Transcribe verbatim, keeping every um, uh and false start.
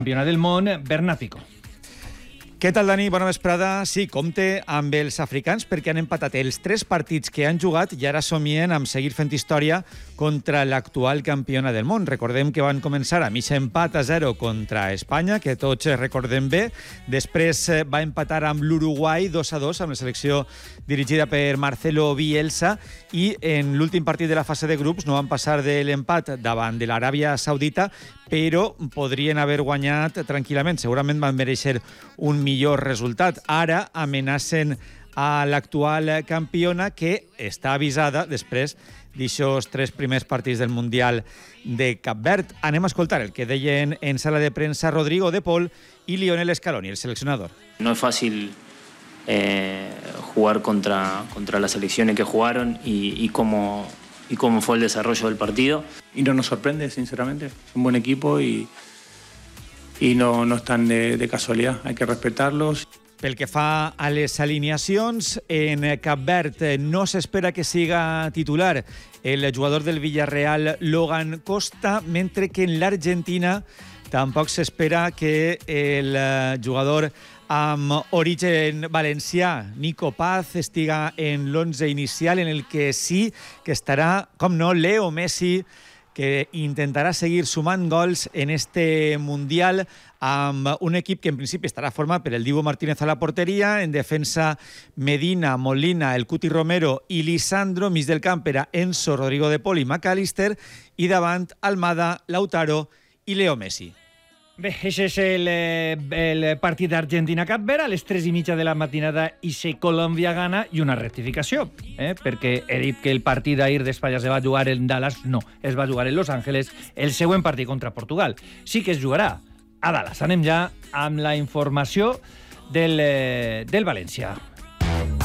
Campionat del món, Bernat Pico. Què tal, Dani? Bona vesprada. Sí, compte amb els africans perquè han empatat els tres partits que han jugat i ara somien amb seguir fent història contra l'actual campiona del món. Recordem que van començar amb aquest empat a zero contra Espanya, que tots recordem bé. Després va empatar amb l'Uruguai dos a dos, amb la selecció dirigida per Marcelo Bielsa, i en l'últim partit de la fase de grups no van passar de l'empat davant de l'Aràbia Saudita, però podrien haver guanyat tranquil·lament. Segurament van mereixer un millor resultat. Ara amenacen a l'actual campiona, que està avisada després d'aixòs tres primers partits del Mundial de Cap Verd. Anem a escoltar el que deien en sala de premsa Rodrigo de Paul y Lionel Scaloni, el seleccionador. No es fácil eh, jugar contra, contra las selecciones que jugaron y, y cómo... y cómo fue el desarrollo del partido. Y no nos sorprende, sinceramente. Es un buen equipo y, y no, no están de, de casualidad. Hay que respetarlos. Pel que fa a les alineacions, en Cap Verd no s'espera que siga titular el jugador del Villarreal, Logan Costa, mentre que en l'Argentina tampoc s'espera que el jugador amb origen valencià, Nico Paz, estiga en l'onze inicial, en el que sí que estarà, com no, Leo Messi, que intentarà seguir sumant gols en este Mundial amb un equip que en principi estarà format per el Dibu Martínez a la porteria, en defensa Medina, Molina, el Cuti Romero i Lisandro, mig del camp per a Enzo, Rodrigo de Paul i McAllister, i davant Almada, Lautaro i Leo Messi. Bé, aquest és el, el partit d'Argentina-Cap Verd. A les tres i mitja de la matinada i se Colòmbia gana, i una rectificació, eh? perquè he dit que el partit d'ahir d'Espanya se va jugar en Dallas. No, es va jugar en Los Ángeles, el següent partit contra Portugal. Sí que es jugarà a Dallas. Anem ja amb la informació del, del València.